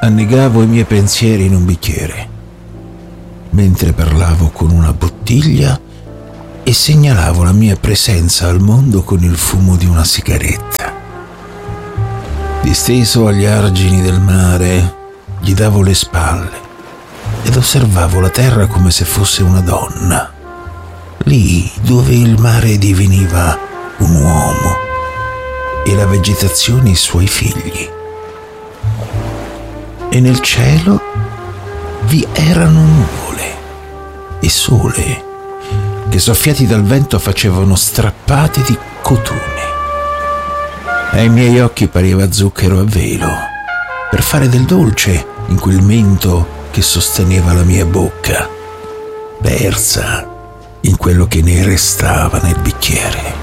Annegavo i miei pensieri in un bicchiere, mentre parlavo con una bottiglia e segnalavo la mia presenza al mondo con il fumo di una sigaretta. Disteso agli argini del mare, gli davo le spalle ed osservavo la terra come se fosse una donna, lì dove il mare diveniva un uomo e la vegetazione i suoi figli. E nel cielo vi erano nuvole e sole che soffiati dal vento facevano strappate di cotone. Ai miei occhi pareva zucchero a velo per fare del dolce in quel mento che sosteneva la mia bocca, persa in quello che ne restava nel bicchiere.